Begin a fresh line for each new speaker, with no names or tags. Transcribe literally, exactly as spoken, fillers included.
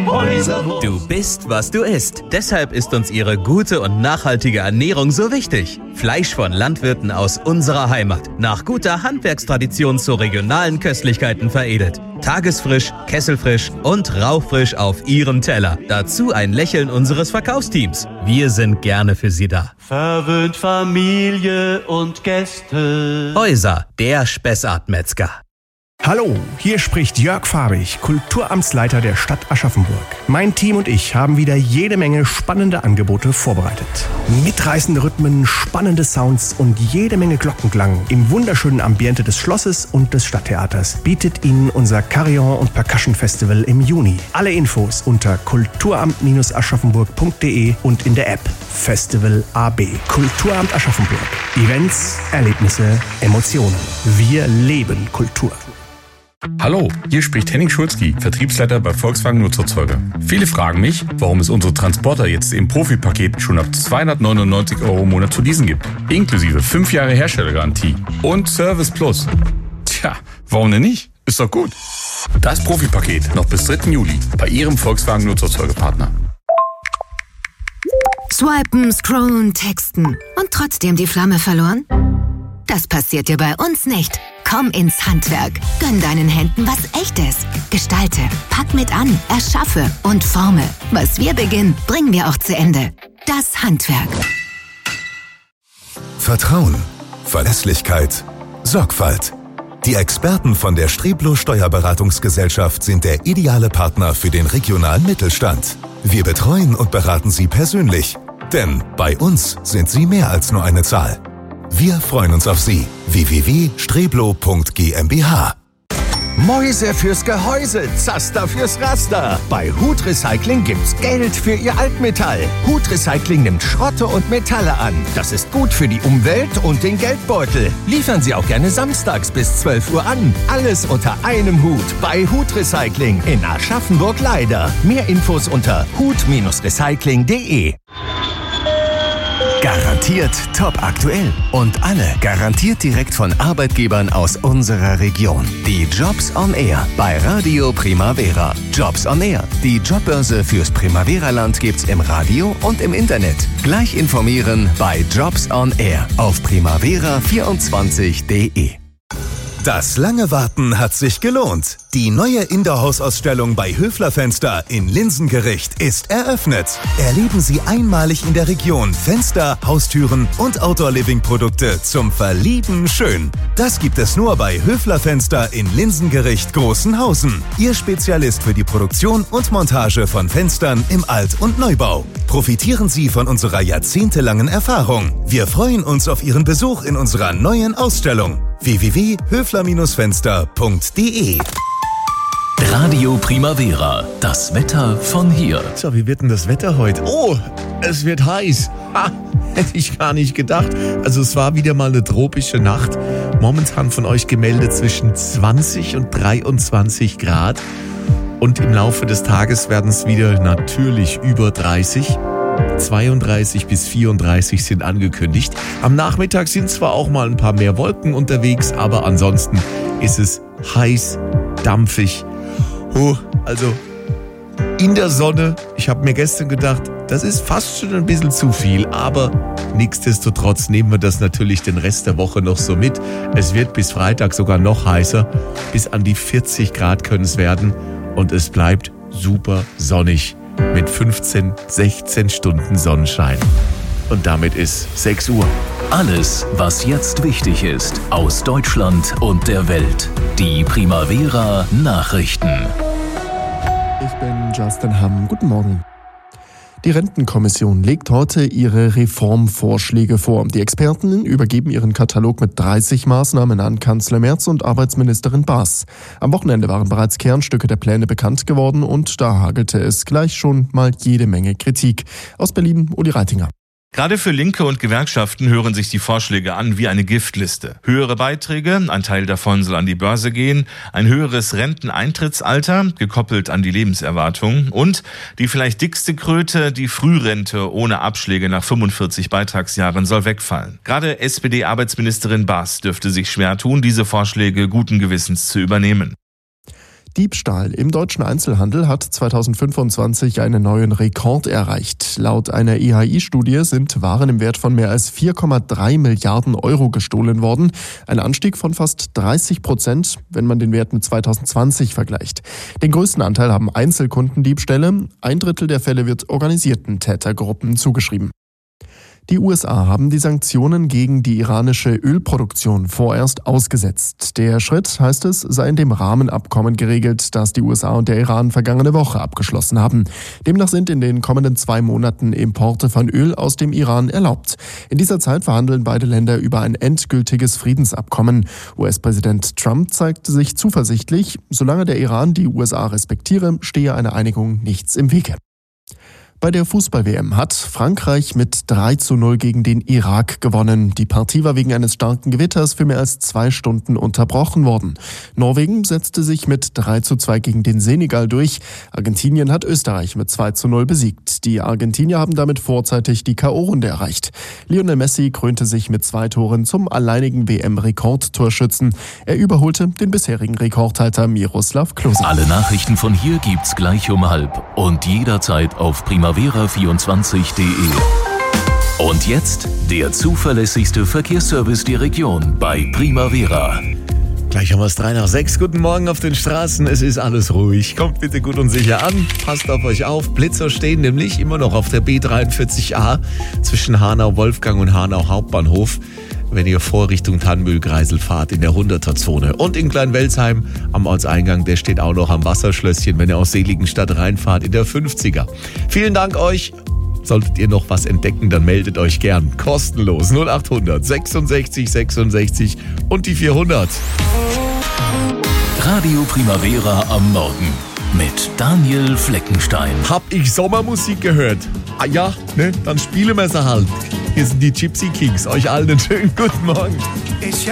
Häuserhof.
Du bist, was du isst. Deshalb ist uns ihre gute und nachhaltige Ernährung so wichtig. Fleisch von Landwirten aus unserer Heimat. Nach guter Handwerkstradition zu regionalen Köstlichkeiten veredelt. Tagesfrisch, kesselfrisch und rauchfrisch auf ihrem Teller. Dazu ein Lächeln unseres Verkaufsteams. Wir sind gerne für Sie da.
Verwöhnt Familie und Gäste.
Häuser, der Spessartmetzger.
Hallo, hier spricht Jörg Fabich, Kulturamtsleiter der Stadt Aschaffenburg. Mein Team und ich haben wieder jede Menge spannende Angebote vorbereitet. Mitreißende Rhythmen, spannende Sounds und jede Menge Glockenklang im wunderschönen Ambiente des Schlosses und des Stadttheaters bietet Ihnen unser Carillon- und Percussion Festival im Juni. Alle Infos unter kulturamt aschaffenburg punkt de und in der App Festival A B. Kulturamt Aschaffenburg. Events, Erlebnisse, Emotionen. Wir leben Kultur.
Hallo, hier spricht Henning Schulzki, Vertriebsleiter bei Volkswagen Nutzerzeuger. Viele fragen mich, warum es unsere Transporter jetzt im Profi-Paket schon ab zweihundertneunundneunzig Euro im Monat zu leasen gibt. Inklusive fünf Jahre Herstellergarantie und Service Plus. Tja, warum denn nicht? Ist doch gut. Das Profi-Paket noch bis dritten Juli bei Ihrem Volkswagen Nutzerzeugerpartner.
Swipen, scrollen, texten und trotzdem die Flamme verloren? Das passiert dir bei uns nicht. Komm ins Handwerk. Gönn deinen Händen was Echtes. Gestalte, pack mit an, erschaffe und forme. Was wir beginnen, bringen wir auch zu Ende. Das Handwerk.
Vertrauen, Verlässlichkeit, Sorgfalt. Die Experten von der Streblo Steuerberatungsgesellschaft sind der ideale Partner für den regionalen Mittelstand. Wir betreuen und beraten Sie persönlich. Denn bei uns sind Sie mehr als nur eine Zahl. Wir freuen uns auf Sie. w w w punkt streblo punkt g m b h.
Mäuse fürs Gehäuse, Zaster fürs Raster. Bei Hut Recycling gibt's Geld für Ihr Altmetall. Hut Recycling nimmt Schrotte und Metalle an. Das ist gut für die Umwelt und den Geldbeutel. Liefern Sie auch gerne samstags bis zwölf Uhr an. Alles unter einem Hut bei Hut Recycling in Aschaffenburg-Leider. Mehr Infos unter hut recycling punkt de.
Garantiert top aktuell und alle garantiert direkt von Arbeitgebern aus unserer Region. Die Jobs on Air bei Radio Primavera. Jobs on Air, die Jobbörse fürs Primavera-Land gibt's im Radio und im Internet. Gleich informieren bei Jobs on Air auf primavera vierundzwanzig punkt de.
Das lange Warten hat sich gelohnt. Die neue Indoor-Haus-Ausstellung bei Höfler Fenster in Linsengericht ist eröffnet. Erleben Sie einmalig in der Region Fenster, Haustüren und Outdoor-Living-Produkte zum Verlieben schön. Das gibt es nur bei Höfler Fenster in Linsengericht Großenhausen. Ihr Spezialist für die Produktion und Montage von Fenstern im Alt- und Neubau. Profitieren Sie von unserer jahrzehntelangen Erfahrung. Wir freuen uns auf Ihren Besuch in unserer neuen Ausstellung. w w w punkt höfler fenster punkt de.
Radio Primavera, das Wetter von hier.
So, wie wird denn das Wetter heute? Oh, es wird heiß. Ha, hätte ich gar nicht gedacht. Also es war wieder mal eine tropische Nacht. Momentan von euch gemeldet zwischen zwanzig und dreiundzwanzig Grad. Und im Laufe des Tages werden es wieder natürlich über dreißig. zweiunddreißig bis vierunddreißig sind angekündigt. Am Nachmittag sind zwar auch mal ein paar mehr Wolken unterwegs, aber ansonsten ist es heiß, dampfig. Oh, also in der Sonne. Ich habe mir gestern gedacht, das ist fast schon ein bisschen zu viel, aber nichtsdestotrotz nehmen wir das natürlich den Rest der Woche noch so mit. Es wird bis Freitag sogar noch heißer. Bis an die vierzig Grad können es werden und es bleibt super sonnig. Mit fünfzehn, sechzehn Stunden Sonnenschein. Und damit ist sechs Uhr.
Alles, was jetzt wichtig ist, aus Deutschland und der Welt. Die Primavera Nachrichten.
Ich bin Justin Hamm. Guten Morgen. Die Rentenkommission legt heute ihre Reformvorschläge vor. Die Experten übergeben ihren Katalog mit dreißig Maßnahmen an Kanzler Merz und Arbeitsministerin Baas. Am Wochenende waren bereits Kernstücke der Pläne bekannt geworden und da hagelte es gleich schon mal jede Menge Kritik. Aus Berlin, Uli Reitinger.
Gerade für Linke und Gewerkschaften hören sich die Vorschläge an wie eine Giftliste. Höhere Beiträge, ein Teil davon soll an die Börse gehen, ein höheres Renteneintrittsalter, gekoppelt an die Lebenserwartung und die vielleicht dickste Kröte, die Frührente ohne Abschläge nach fünfundvierzig Beitragsjahren soll wegfallen. Gerade S P D-Arbeitsministerin Baas dürfte sich schwer tun, diese Vorschläge guten Gewissens zu übernehmen.
Diebstahl im deutschen Einzelhandel hat zweitausendfünfundzwanzig einen neuen Rekord erreicht. Laut einer I H I-Studie sind Waren im Wert von mehr als vier Komma drei Milliarden Euro gestohlen worden. Ein Anstieg von fast dreißig Prozent, wenn man den Wert mit zweitausendzwanzig vergleicht. Den größten Anteil haben Einzelkundendiebstähle. Ein Drittel der Fälle wird organisierten Tätergruppen zugeschrieben. Die U S A haben die Sanktionen gegen die iranische Ölproduktion vorerst ausgesetzt. Der Schritt, heißt es, sei in dem Rahmenabkommen geregelt, das die U S A und der Iran vergangene Woche abgeschlossen haben. Demnach sind in den kommenden zwei Monaten Importe von Öl aus dem Iran erlaubt. In dieser Zeit verhandeln beide Länder über ein endgültiges Friedensabkommen. U S-Präsident Trump zeigte sich zuversichtlich, solange der Iran die U S A respektiere, stehe eine Einigung nichts im Wege. Bei der Fußball-W M hat Frankreich mit drei zu null gegen den Irak gewonnen. Die Partie war wegen eines starken Gewitters für mehr als zwei Stunden unterbrochen worden. Norwegen setzte sich mit drei zu zwei gegen den Senegal durch. Argentinien hat Österreich mit zwei zu null besiegt. Die Argentinier haben damit vorzeitig die K O-Runde erreicht. Lionel Messi krönte sich mit zwei Toren zum alleinigen W M-Rekordtorschützen. Er überholte den bisherigen Rekordhalter Miroslav Klose.
Alle Nachrichten von hier gibt's gleich um halb und jederzeit auf primavera vierundzwanzig punkt de. Und jetzt der zuverlässigste Verkehrsservice der Region bei Primavera.
Gleich haben wir es drei nach sechs. Guten Morgen auf den Straßen. Es ist alles ruhig. Kommt bitte gut und sicher an. Passt auf euch auf. Blitzer stehen nämlich immer noch auf der B dreiundvierzig A zwischen Hanau-Wolfgang und Hanau-Hauptbahnhof, wenn ihr vor Richtung Tannmühlkreisel fahrt in der hunderter-Zone. Und in Kleinwelsheim am Ortseingang, der steht auch noch am Wasserschlösschen, wenn ihr aus Seligenstadt reinfahrt in der fünfziger. Vielen Dank euch. Solltet ihr noch was entdecken, dann meldet euch gern. Kostenlos null achthundert sechsundsechzig sechsundsechzig und die vierhundert.
Radio Primavera am Morgen mit Daniel Fleckenstein.
Hab ich Sommermusik gehört? Ah ja, ne? Dann spielen wir sie halt. Hier sind die Gypsy Kings. Euch allen einen schönen guten Morgen.
Ich